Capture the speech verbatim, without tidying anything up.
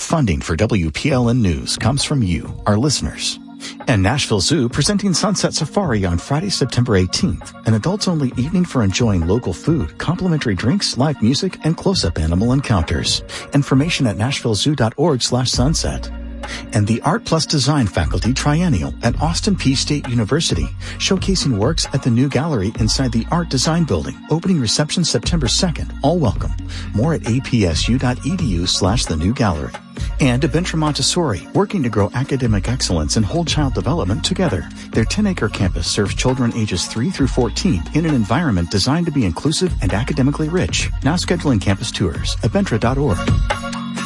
Funding for W P L N News comes from you, our listeners. And Nashville Zoo presenting Sunset Safari on Friday, September eighteenth, an adults-only evening for enjoying local food, complimentary drinks, live music, and close-up animal encounters. Information at nashvillezoo.org slash sunset. And the Art Plus Design Faculty Triennial at Austin Peay State University, showcasing works at the new gallery inside the Art Design Building. Opening reception September second. All welcome. More at apsu.edu slash the new gallery. And Abentra Montessori, working to grow academic excellence and whole child development together. Their ten-acre campus serves children ages three through fourteen in an environment designed to be inclusive and academically rich. Now scheduling campus tours. abentra dot org.